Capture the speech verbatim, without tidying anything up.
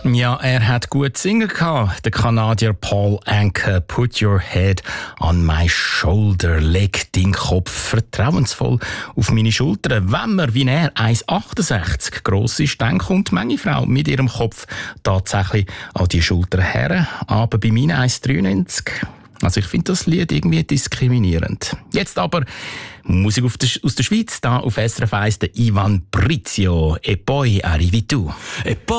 Ja, er hat gut singen gehabt. Der Kanadier Paul Anka. Put your head on my shoulder. Leg deinen Kopf vertrauensvoll auf meine Schulter. Wenn man wie er eins Komma achtundsechzig gross ist, dann kommt manche Frau mit ihrem Kopf tatsächlich an die Schulter her. Aber bei mir eins Komma dreiundneunzig. Also ich finde das Lied irgendwie diskriminierend. Jetzt aber Musik aus der Schweiz, da auf S R F eins, der Ivan Brizio. E poi arrivi tu. E poi